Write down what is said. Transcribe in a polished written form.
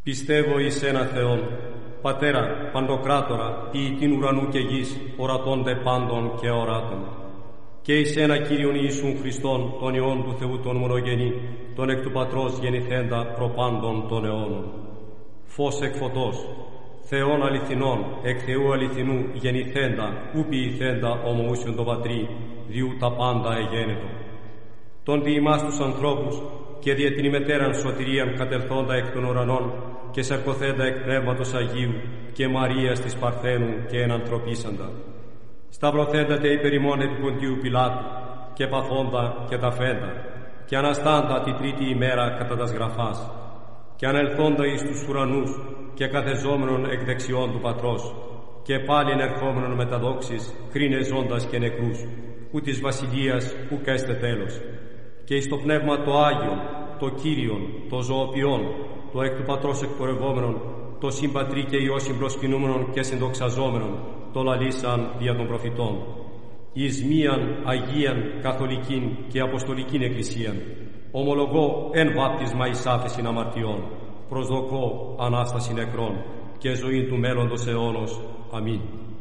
Πιστεύω εις ένα Θεόν, Πατέρα, Παντοκράτορα, ποιητήν ουρανού και γης, ορατώνται πάντων και οράτων. Και εις ένα Κύριον Ιησούν Χριστόν, τον Υιόν του Θεού τον μονογενή, τον εκ του Πατρός γεννηθέντα προπάντων των αιώνων. Φως εκ φωτός, Θεόν αληθινών, εκ Θεού αληθινού γεννηθέντα, ου ποιηθέντα ομοούσιον το Πατρί, διού τα πάντα εγένετο. Τον δι' ημάς τους ανθρώπους και δια την ημετέραν σωτηρίαν κατελθόντα εκ των ουρανών και σαρκωθέντα εκ Πνεύματος Αγίου και Μαρίας της Παρθένου και ενανθρωπίσαντα. Σταυρωθέντα τε υπερ ημών επί Ποντίου Πιλάτου και παθόντα και ταφέντα και αναστάντα τη τρίτη ημέρα κατά τας γραφάς και ανελθόντα εις τους ουρανούς και καθεζόμενον εκ δεξιών του Πατρός και πάλι ενερχόμενον με τα δόξης κρίνε ζώντας και νεκρούς, ου της βασιλείας ουκ έστε τέλος. Και εις το Πνεύμα το Άγιον, το Κύριον, το ζωοποιόν, το εκ του Πατρός εκπορευόμενον, το συμπατρί και Υιό συμπροσκυνούμενον και συνδοξαζόμενον, το λαλήσαν δια των προφητών. Εις μίαν Αγίαν Καθολικήν και Αποστολικήν Εκκλησίαν, ομολογώ εν βάπτισμα εις άφεσιν αμαρτιών, προσδοκώ Ανάσταση νεκρών και ζωή του μέλλοντος αιώνος. Αμήν.